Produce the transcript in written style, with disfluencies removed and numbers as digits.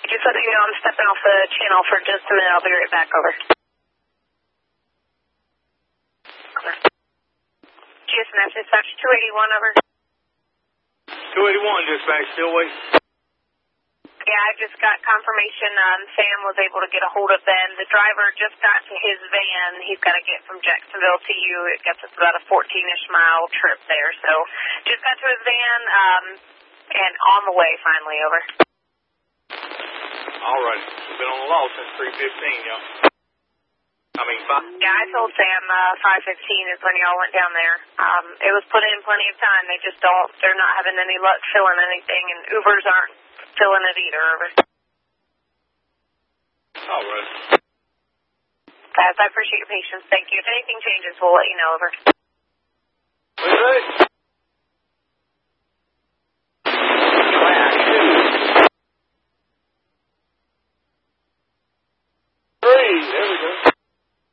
Just letting you know I'm stepping off the channel for just a minute. I'll be right back. Over. Over. GSMS dispatch 281, over. 281, dispatch, still waiting. Yeah, I just got confirmation Sam was able to get a hold of Ben. The driver just got to his van. He's got to get from Jacksonville to you. It gets us about a 14-ish mile trip there. So just got to his van and on the way finally, over. All right. We've been on the law since 3:15, y'all. Yeah, I told Sam 5:15 is when y'all went down there. It was put in plenty of time. They're not having any luck filling anything, and Ubers aren't filling it either, over. All right. Guys, I appreciate your patience. Thank you. If anything changes, we'll let you know, over. All right.